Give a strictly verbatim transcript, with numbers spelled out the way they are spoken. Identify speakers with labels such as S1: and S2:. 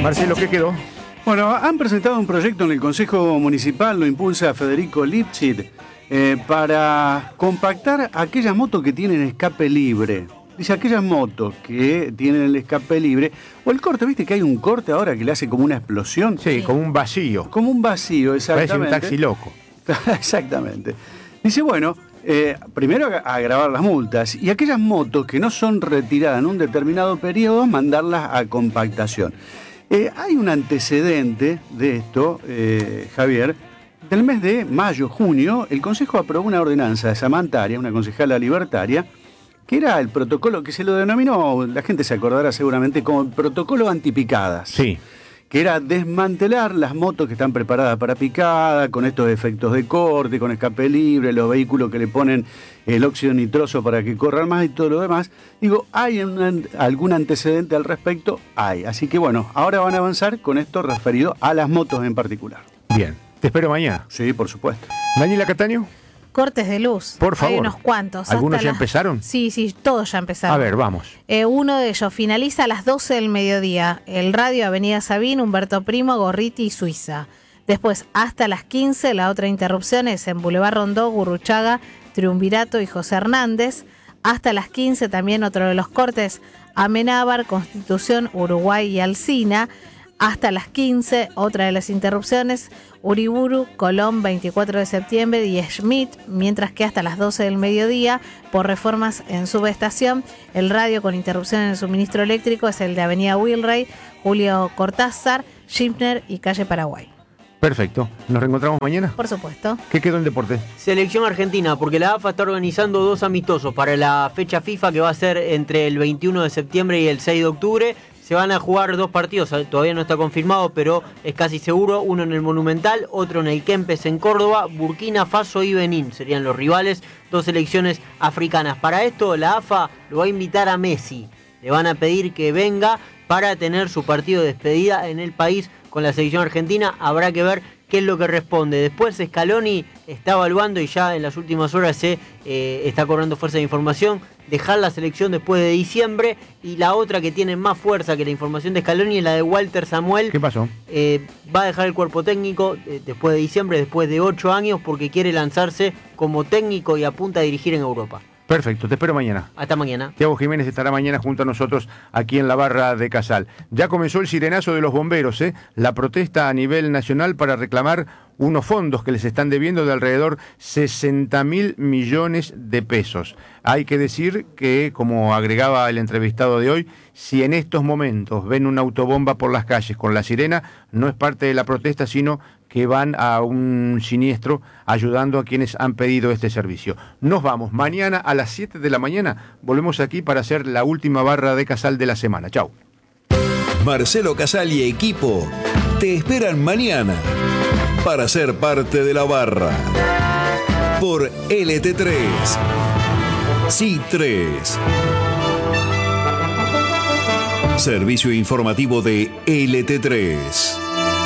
S1: Marcelo, ¿qué quedó?
S2: Bueno, han presentado un proyecto en el Consejo Municipal, lo impulsa Federico Lipschitz, eh, para compactar aquellas motos que tienen escape libre. Dice, aquellas motos que tienen el escape libre, o el corte, ¿viste que hay un corte ahora que le hace como una explosión?
S1: Sí, como un vacío.
S2: Como un vacío, exactamente.
S1: Parece un taxi loco.
S2: Exactamente. Dice, bueno, eh, primero a agravar las multas y aquellas motos que no son retiradas en un determinado periodo, mandarlas a compactación. Eh, hay un antecedente de esto, eh, Javier. Del mes de mayo, junio, el Consejo aprobó una ordenanza de Samantha Arias, una concejala libertaria, que era el protocolo que se lo denominó, la gente se acordará seguramente, como el protocolo antipicadas.
S1: Sí.
S2: Que era desmantelar las motos que están preparadas para picada, con estos efectos de corte, con escape libre, los vehículos que le ponen el óxido nitroso para que corran más y todo lo demás. Digo, ¿hay un, algún antecedente al respecto? Hay. Así que bueno, ahora van a avanzar con esto referido a las motos en particular.
S1: Bien, te espero mañana.
S2: Sí, por supuesto.
S1: Daniela Cataño.
S3: Cortes de luz.
S1: Por favor.
S3: Hay unos cuantos.
S1: ¿Algunos
S3: hasta
S1: ya
S3: las...
S1: empezaron?
S3: Sí, sí, todos ya empezaron.
S1: A ver, vamos.
S3: Eh, uno de ellos finaliza a las doce del mediodía. El radio Avenida Sabín, Humberto Primo, Gorriti y Suiza. Después, hasta las quince, la otra interrupción es en Boulevard Rondó, Gurruchaga, Triunvirato y José Hernández. Hasta las quince también otro de los cortes, Amenábar, Constitución, Uruguay y Alsina. Hasta las quince, otra de las interrupciones, Uriburu, Colón, veinticuatro de septiembre y Schmidt, mientras que hasta las doce del mediodía, por reformas en subestación, el radio con interrupción en el suministro eléctrico es el de Avenida Wilray, Julio Cortázar, Schimpner y Calle Paraguay.
S1: Perfecto. ¿Nos reencontramos mañana?
S3: Por supuesto.
S1: ¿Qué quedó en deporte?
S4: Selección argentina, porque la A F A está organizando dos amistosos para la fecha FIFA que va a ser entre el veintiuno de septiembre y el seis de octubre. Se van a jugar dos partidos, todavía no está confirmado, pero es casi seguro. Uno en el Monumental, otro en el Kempes en Córdoba. Burkina Faso y Benín serían los rivales, dos selecciones africanas. Para esto la A F A lo va a invitar a Messi. Le van a pedir que venga para tener su partido de despedida en el país con la selección argentina. Habrá que ver qué es lo que responde. Después Scaloni está evaluando y ya en las últimas horas se eh, está cobrando fuerza de información, dejar la selección después de diciembre. Y la otra que tiene más fuerza que la información de Scaloni es la de Walter Samuel.
S1: ¿Qué pasó?
S4: Eh, va a dejar el cuerpo técnico eh, después de diciembre, después de ocho años, porque quiere lanzarse como técnico y apunta a dirigir en Europa.
S1: Perfecto, te espero mañana.
S4: Hasta mañana.
S1: Tiago Jiménez estará mañana junto a nosotros aquí en la barra de Casal. Ya comenzó el sirenazo de los bomberos, ¿eh? La protesta a nivel nacional para reclamar unos fondos que les están debiendo de alrededor sesenta mil millones de pesos. Hay que decir que, como agregaba el entrevistado de hoy, si en estos momentos ven una autobomba por las calles con la sirena, no es parte de la protesta, sino que van a un siniestro ayudando a quienes han pedido este servicio. Nos vamos. Mañana a las siete de la mañana volvemos aquí para hacer la última barra de Casal de la semana. Chau.
S5: Marcelo Casal y equipo te esperan mañana para ser parte de la barra por L T tres. Sí tres. Servicio informativo de L T tres.